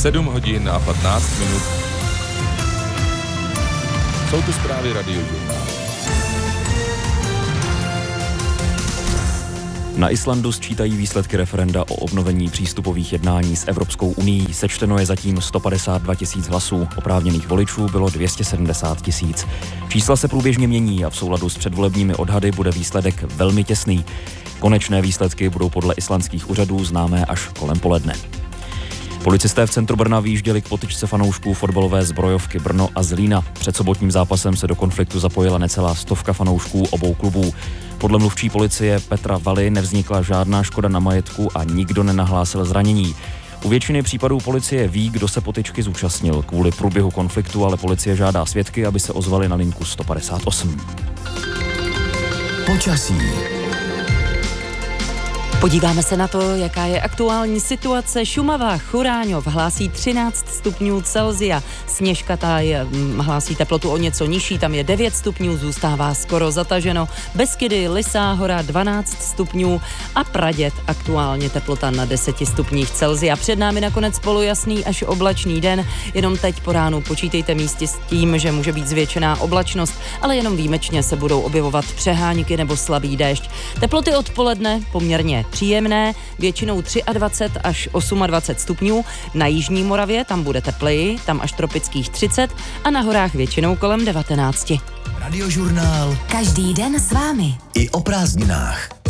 7 hodin a 15 minut. Jsou tu zprávy Radiožurnál. Na Islandu sčítají výsledky referenda o obnovení přístupových jednání s Evropskou unií. Sečteno je zatím 152 000 hlasů. Oprávněných voličů bylo 270 000. Čísla se průběžně mění a v souladu s předvolebními odhady bude výsledek velmi těsný. Konečné výsledky budou podle islandských úřadů známé až kolem poledne. Policisté v centru Brna vyjížděli k potyčce fanoušků fotbalové zbrojovky Brno a Zlína. Před sobotním zápasem se do konfliktu zapojila necelá 100 fanoušků obou klubů. Podle mluvčí policie Petra Valy nevznikla žádná škoda na majetku a nikdo nenahlásil zranění. U většiny případů policie ví, kdo se potyčky zúčastnil. Kvůli průběhu konfliktu ale policie žádá svědky, aby se ozvali na linku 158. Počasí. Podíváme se na to, jaká je aktuální situace. Šumava, Churáňov hlásí 13 stupňů Celsia. Sněžkatá hlásí teplotu o něco nižší, tam je 9 stupňů, zůstává skoro zataženo. Beskydy, Lysá hora 12 stupňů a Praděd aktuálně teplota na 10 stupních Celsia. Před námi nakonec polojasný až oblačný den, jenom teď po ránu počítejte místy s tím, že může být zvětšená oblačnost, ale jenom výjimečně se budou objevovat přehánky nebo slabý déšť. Teploty odpoledne poměrně příjemné, většinou 23 až 28 stupňů. Na jižní Moravě tam bude tepleji, tam až tropických 30 a na horách většinou kolem 19. Radiožurnál. Každý den s vámi. I o prázdninách.